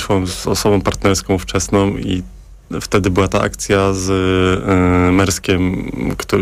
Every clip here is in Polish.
przyszłą z osobą partnerską wczesną i wtedy była ta akcja z Merskiem,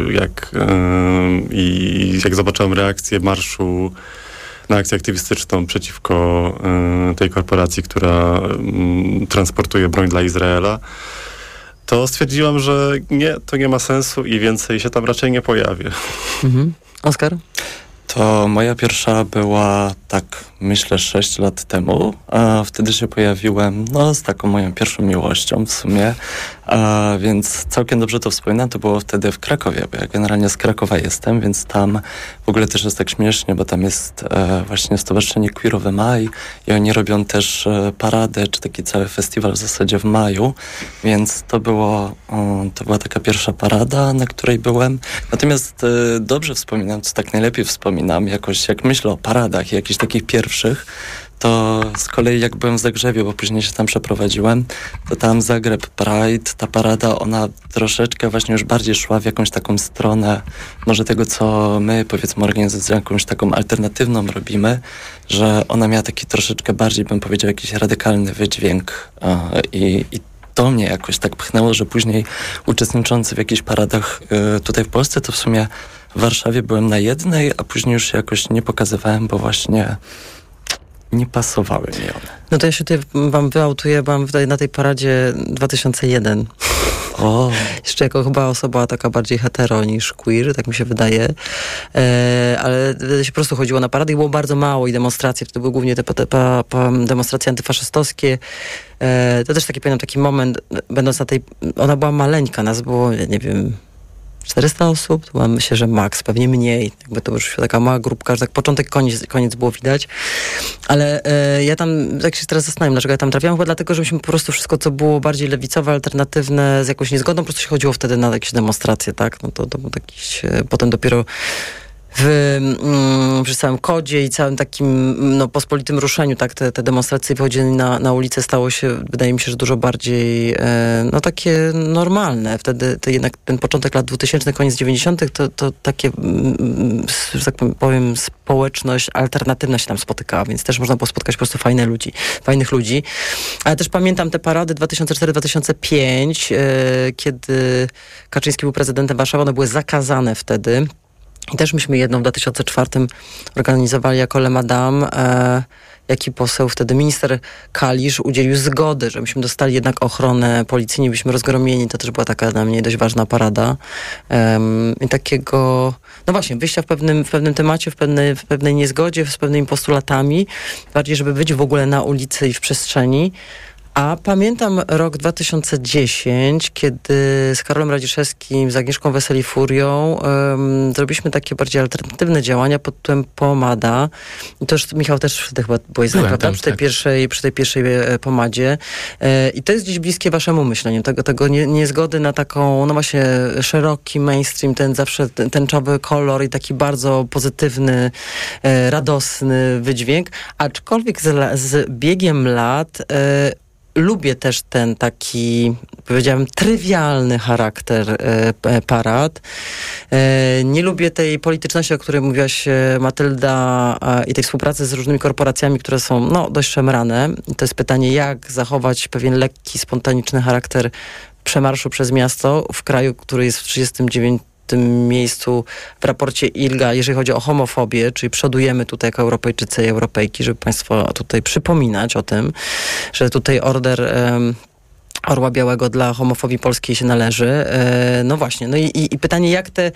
jak zobaczyłem reakcję marszu na akcję aktywistyczną przeciwko tej korporacji, która transportuje broń dla Izraela, to stwierdziłam, że to nie ma sensu i więcej się tam raczej nie pojawię. Mhm. Oskar? To moja pierwsza była, myślę, 6 lat temu. Wtedy się pojawiłem, z taką moją pierwszą miłością w sumie. Więc całkiem dobrze to wspominam. To było wtedy w Krakowie, bo ja generalnie z Krakowa jestem, więc tam w ogóle też jest tak śmiesznie, bo tam jest właśnie Stowarzyszenie Queerowy Maj i oni robią też paradę, czy taki cały festiwal w zasadzie w maju, więc to była taka pierwsza parada, na której byłem. Natomiast dobrze wspominam, co tak najlepiej wspominam, jakoś jak myślę o paradach i jakichś takich pierwszych, to z kolei jak byłem w Zagrzebiu, bo później się tam przeprowadziłem, to tam Zagreb Pride, ta parada, ona troszeczkę właśnie już bardziej szła w jakąś taką stronę może tego, co my, powiedzmy, organizacją jakąś taką alternatywną robimy, że ona miała taki troszeczkę bardziej, bym powiedział, jakiś radykalny wydźwięk i to mnie jakoś tak pchnęło, że później uczestniczący w jakichś paradach tutaj w Polsce, to w sumie w Warszawie byłem na jednej, a później już się jakoś nie pokazywałem, bo właśnie nie pasowały mi one. No to ja się tutaj wam wyautuję, byłam na tej paradzie 2001. O. Jeszcze jako chyba osoba taka bardziej hetero niż queer, tak mi się wydaje. Ale się po prostu chodziło na parady i było bardzo mało i demonstracje. Wtedy były głównie te demonstracje antyfaszystowskie. To też pamiętam taki moment, będąc na tej... Ona była maleńka, nas było, nie wiem... 400 osób, to mam, myślę, że maks, pewnie mniej. Jakby to już taka mała grupka, że tak początek, koniec było widać. Ale ja tam, jak się teraz zastanawiam, dlaczego ja tam trafiłam, chyba dlatego, że myśmy po prostu wszystko, co było bardziej lewicowe, alternatywne, z jakąś niezgodą, po prostu się chodziło wtedy na jakieś demonstracje, tak? No to był jakiś, potem dopiero przy całym kodzie i całym takim pospolitym ruszeniu, tak, te demonstracje, wychodzenie na ulicę stało się, wydaje mi się, że dużo bardziej takie normalne. Wtedy jednak ten początek lat 2000, koniec 90. to takie, że tak powiem, społeczność alternatywna się tam spotykała, więc też można było spotkać po prostu fajnych ludzi. Ale też pamiętam te parady 2004-2005, kiedy Kaczyński był prezydentem Warszawy, one były zakazane wtedy. I też myśmy jedną w 2004 organizowali jako Le Madame, jaki poseł wtedy minister Kalisz udzielił zgody, żebyśmy dostali jednak ochronę policji, nie byliśmy rozgromieni. To też była taka dla mnie dość ważna parada. I takiego, właśnie, wyjścia w pewnym temacie, w pewnej niezgodzie, z pewnymi postulatami, bardziej, żeby być w ogóle na ulicy i w przestrzeni. A pamiętam rok 2010, kiedy z Karolem Radziszewskim, z Agnieszką Weseli-Furią zrobiliśmy takie bardziej alternatywne działania pod tytułem Pomada. I to już, Michał, też wtedy chyba byłeś prawda? Przy tej pierwszej pomadzie. I to jest gdzieś bliskie waszemu myśleniu. Tego niezgody na taką, właśnie szeroki mainstream, ten zawsze tęczowy kolor i taki bardzo pozytywny, radosny wydźwięk. Aczkolwiek z biegiem lat lubię też ten taki, powiedziałem, trywialny charakter parad. Nie lubię tej polityczności, o której mówiłaś, Matylda, i tej współpracy z różnymi korporacjami, które są dość szemrane. To jest pytanie, jak zachować pewien lekki, spontaniczny charakter przemarszu przez miasto w kraju, który jest w 39 miejscu w raporcie ILGA, jeżeli chodzi o homofobię, czyli przodujemy tutaj jako Europejczycy i Europejki, żeby Państwo tutaj przypominać o tym, że tutaj order Orła Białego dla homofobii polskiej się należy. Właśnie. I pytanie, jak te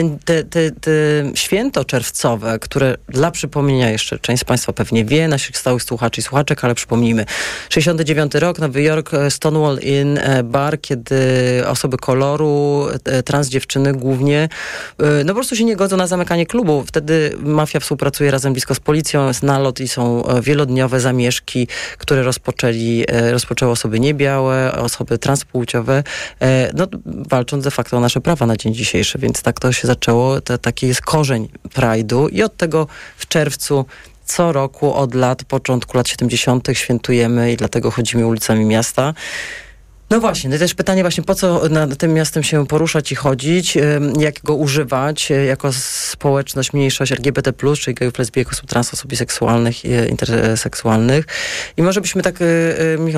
święto czerwcowe, które dla przypomnienia jeszcze część z Państwa pewnie wie, naszych stałych słuchaczy i słuchaczek, ale przypomnijmy. 69 rok, Nowy Jork, Stonewall Inn, bar, kiedy osoby koloru, trans dziewczyny głównie, po prostu się nie godzą na zamykanie klubu. Wtedy mafia współpracuje blisko z policją, jest nalot i są wielodniowe zamieszki, które rozpoczęły osoby niebiałe, osoby transpłciowe, walcząc de facto o nasze prawa na dzień dzisiejszy, więc tak to się zaczęło, taki jest korzeń Pride'u i od tego w czerwcu co roku od początku lat 70. świętujemy i dlatego chodzimy ulicami miasta. No właśnie, to też pytanie właśnie, po co nad tym miastem się poruszać i chodzić, jak go używać jako społeczność, mniejszość LGBT+, czyli gejów, lesbijek, osób trans, osób biseksualnych i interseksualnych. I może byśmy tak, Michał,